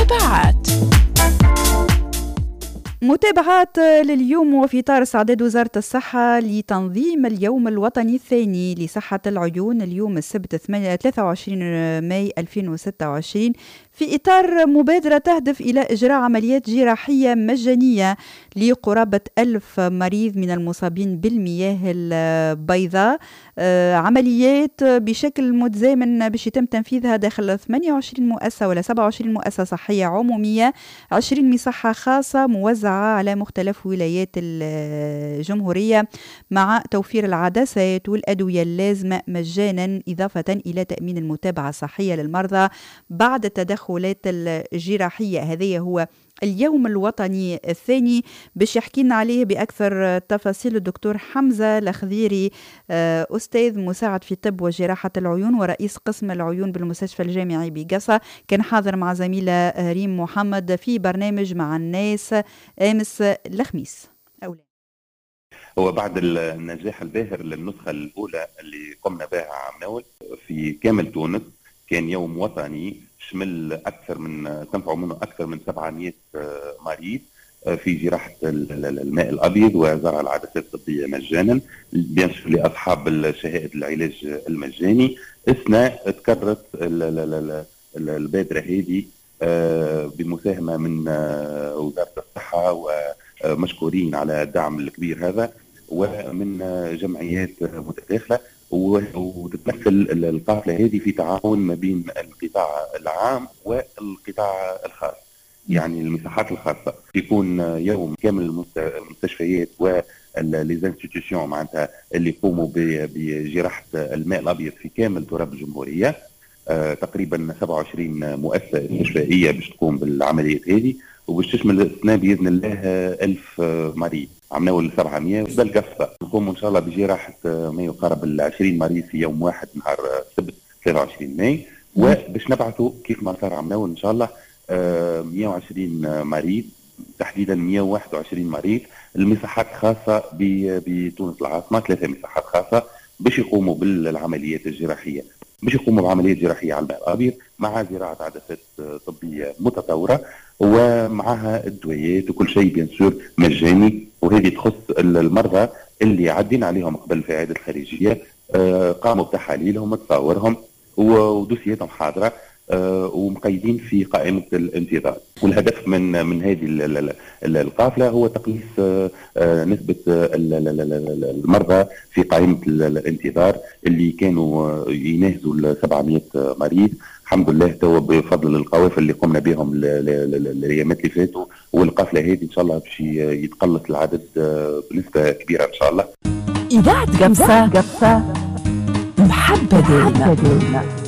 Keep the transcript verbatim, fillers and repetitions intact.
متابعات متابعات لليوم. وفي إطار استعداد وزارة الصحة لتنظيم اليوم الوطني الثاني لصحة العيون اليوم السبت ثلاثة وعشرين ماي ألفين وستة وعشرين، في إطار مبادرة تهدف إلى إجراء عمليات جراحية مجانية لقرابة ألف مريض من المصابين بالمياه البيضاء. آه عمليات بشكل متزامن باش يتم تنفيذها داخل ثمانية وعشرين مؤسسة ولا سبعة وعشرين مؤسسة صحية عمومية، عشرين مصحة خاصة موزعة على مختلف ولايات الجمهورية، مع توفير العدسات والأدوية اللازمة مجانا، إضافة إلى تأمين المتابعة الصحية للمرضى بعد التدخلات الجراحية. هذا هو اليوم الوطني الثاني. باش يحكينا عليه بأكثر تفاصيل الدكتور حمزة الخضيري، أستاذ مساعد في طب وجراحة العيون ورئيس قسم العيون بالمستشفى الجامعي بقصة، كان حاضر مع زميلة ريم محمد في برنامج مع الناس أمس الخميس. أولا. هو بعد النجاح الباهر للنسخة الأولى اللي قمنا بها عام نول في كامل تونس، كان يوم وطني شمل أكثر من تنفعوا منه أكثر من سبعمائة مريض في جراحة الماء الأبيض وزرع العدسات الطبية مجانا بينشر لأصحاب الشهادة العلاج المجاني. اثناء تكررت البادرة هذه بمساهمة من وزارة الصحة، ومشكورين على الدعم الكبير هذا، ومن جمعيات متداخلة، وتتمثل القافلة هذه في تعاون ما بين القطاع العام والقطاع الخاص، يعني المساحات الخاصة. يكون يوم كامل المستشفيات والليزانستيتيوشن معناتها اللي يقوموا بجراحة الماء الأبيض في كامل تراب الجمهورية. آه تقريبا سبعة وعشرين مؤسسة استشفائية باش تقوم بالعمليات هذه، وباش تشمل السنة بإذن الله ألف مريض. عم ناول سبعمائة بالقصة. نقوم إن شاء الله بجراحة ما يقارب ال عشرين مريض في يوم واحد نهار السبت ثلاثة وعشرين ماي، وباش نبعثوا كيف ما صار عم ناول إن شاء الله مائة وعشرين مريض، تحديدا مائة وواحد وعشرين مريض المساحات خاصة بتونس العاصمة، ثلاثة مساحات خاصة باش يقوموا بالعمليات الجراحية، باش يقوموا بعمليات جراحية على الماء الأبيض مع زراعة عدسات طبية متطورة، ومعها الدويات وكل شيء بيان سور مجاني. وهذه تخص المرضى اللي عدين عليهم قبل في العيادة الخارجية، قاموا بتحاليلهم وتصاورهم ودوسياتهم حاضرة، ومقيدين في قائمة الانتظار. والهدف من من هذه القافلة هو تقليص نسبة المرضى في قائمة الانتظار اللي كانوا يناهزوا سبعمائة مريض. الحمد لله تو بفضل القوافل اللي قمنا بهم الايامات اللي فاتوا، والقافلة هذه ان شاء الله باش يتقلص العدد بنسبة كبيرة ان شاء الله. إذاعة قبصة قبصة محبة دينا.